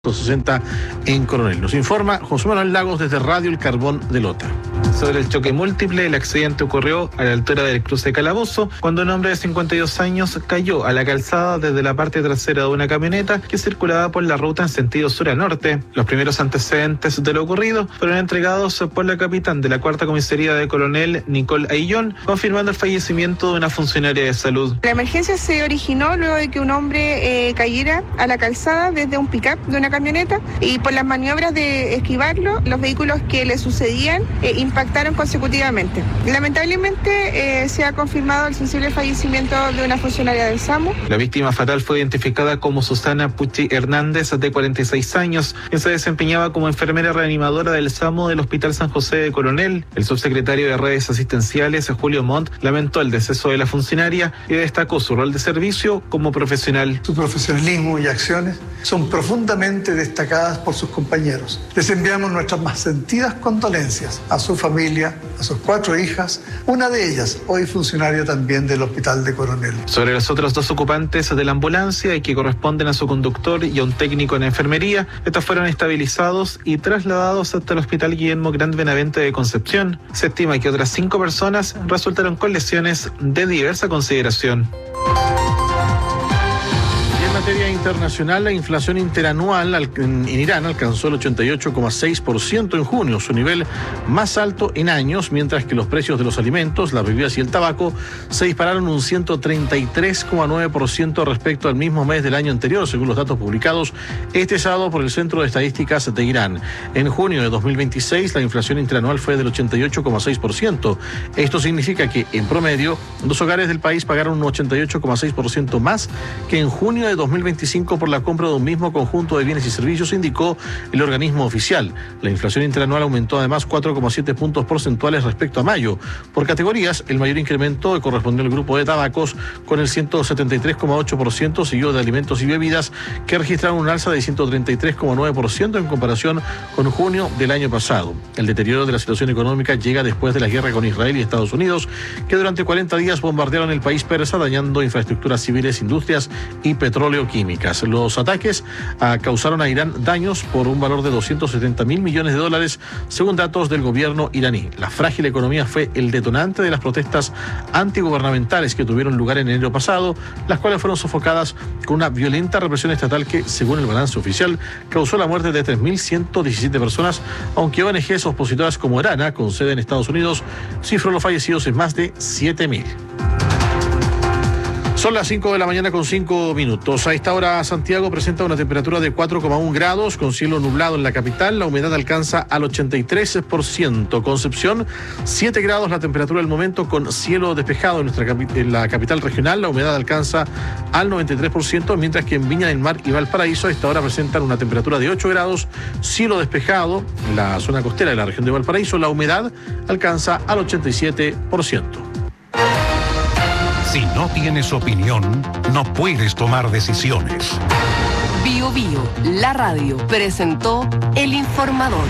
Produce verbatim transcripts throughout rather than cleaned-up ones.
sesenta en Coronel. Nos informa José Manuel Lagos desde Radio El Carbón de Lota. Sobre el choque múltiple, el accidente ocurrió a la altura del cruce Calabozo, cuando un hombre de cincuenta y dos años cayó a la calzada desde la parte trasera de una camioneta que circulaba por la ruta en sentido sur a norte. Los primeros antecedentes de lo ocurrido fueron entregados por la capitán de la cuarta comisaría de Coronel, Nicole Aillón, confirmando el fallecimiento de una funcionaria de salud. La emergencia se originó luego de que un hombre eh, cayera a la calzada desde un pick-up de una camioneta, y por las maniobras de esquivarlo, los vehículos que le sucedían eh, impactaron consecutivamente. Lamentablemente eh, se ha confirmado el sensible fallecimiento de una funcionaria del SAMU. La víctima fatal fue identificada como Susana Pucci Hernández, de cuarenta y seis años, quien se desempeñaba como enfermera reanimadora del SAMU del Hospital San José de Coronel. El subsecretario de Redes Asistenciales, Julio Montt, lamentó el deceso de la funcionaria y destacó su rol de servicio como profesional. Su profesionalismo y acciones son profundamente destacadas por sus compañeros. Les enviamos nuestras más sentidas condolencias a su familia, a sus cuatro hijas, una de ellas hoy funcionaria también del Hospital de Coronel. Sobre los otros dos ocupantes de la ambulancia y que corresponden a su conductor y a un técnico en enfermería, estos fueron estabilizados y trasladados hasta el Hospital Guillermo Grant Benavente de Concepción. Se estima que otras cinco personas resultaron con lesiones de diversa consideración. En materia internacional, la inflación interanual en Irán alcanzó el ochenta y ocho coma seis por ciento en junio, su nivel más alto en años, mientras que los precios de los alimentos, las bebidas y el tabaco se dispararon un ciento treinta y tres coma nueve por ciento respecto al mismo mes del año anterior, según los datos publicados este sábado por el Centro de Estadísticas de Irán. En junio de dos mil veintiséis, la inflación interanual fue del ochenta y ocho coma seis por ciento. Esto significa que, en promedio, los hogares del país pagaron un ochenta y ocho coma seis por ciento más que en junio de dos mil veinticinco por la compra de un mismo conjunto de bienes y servicios, indicó el organismo oficial. La inflación interanual aumentó además cuatro coma siete puntos porcentuales respecto a mayo. Por categorías, el mayor incremento correspondió al grupo de tabacos con el ciento setenta y tres coma ocho por ciento, seguido de alimentos y bebidas, que registraron un alza de ciento treinta y tres coma nueve por ciento en comparación con junio del año pasado. El deterioro de la situación económica llega después de la guerra con Israel y Estados Unidos, que durante cuarenta días bombardearon el país persa, dañando infraestructuras civiles, industrias y petróleo químicas. Los ataques ah, causaron a Irán daños por un valor de doscientos setenta mil millones de dólares, según datos del gobierno iraní. La frágil economía fue el detonante de las protestas antigubernamentales que tuvieron lugar en enero pasado, las cuales fueron sofocadas con una violenta represión estatal que, según el balance oficial, causó la muerte de tres mil ciento diecisiete personas, aunque O N Ges opositoras como Erana, con sede en Estados Unidos, cifró los fallecidos en más de siete mil. Son las cinco de la mañana con cinco minutos. A esta hora Santiago presenta una temperatura de cuatro coma uno grados, con cielo nublado en la capital. La humedad alcanza al ochenta y tres por ciento. Concepción, siete grados la temperatura del momento, con cielo despejado en, nuestra capi- en la capital regional. La humedad alcanza al noventa y tres por ciento, mientras que en Viña del Mar y Valparaíso a esta hora presentan una temperatura de ocho grados, cielo despejado. En la zona costera de la región de Valparaíso, la humedad alcanza al ochenta y siete por ciento. Si no tienes opinión, no puedes tomar decisiones. Bio Bio, la radio, presentó El Informador.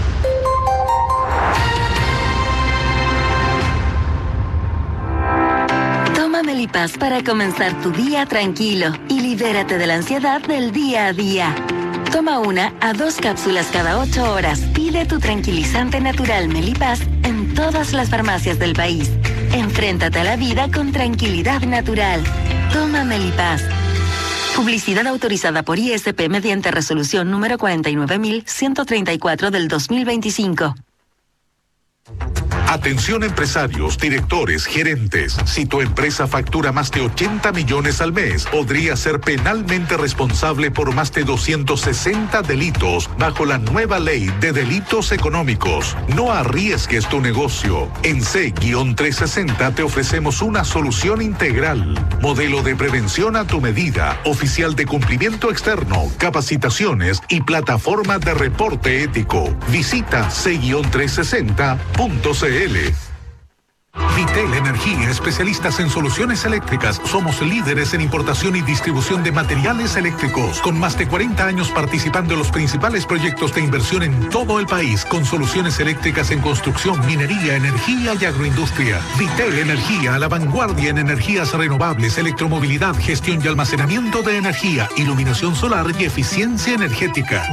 Toma Melipaz para comenzar tu día tranquilo y libérate de la ansiedad del día a día. Toma una a dos cápsulas cada ocho horas. Pide tu tranquilizante natural Melipaz en todas las farmacias del país. Enfréntate a la vida con tranquilidad natural. Toma Melipaz. Publicidad autorizada por I S P mediante resolución número cuarenta y nueve mil ciento treinta y cuatro del dos mil veinticinco. Atención empresarios, directores, gerentes. Si tu empresa factura más de ochenta millones al mes, podría ser penalmente responsable por más de doscientos sesenta delitos bajo la nueva ley de delitos económicos. No arriesgues tu negocio. En C trescientos sesenta te ofrecemos una solución integral. Modelo de prevención a tu medida, oficial de cumplimiento externo, capacitaciones y plataforma de reporte ético. Visita C trescientos sesenta punto c l. Vitel Energía, especialistas en soluciones eléctricas. Somos líderes en importación y distribución de materiales eléctricos, con más de cuarenta años participando en los principales proyectos de inversión en todo el país, con soluciones eléctricas en construcción, minería, energía y agroindustria. Vitel Energía, a la vanguardia en energías renovables, electromovilidad, gestión y almacenamiento de energía, iluminación solar y eficiencia energética.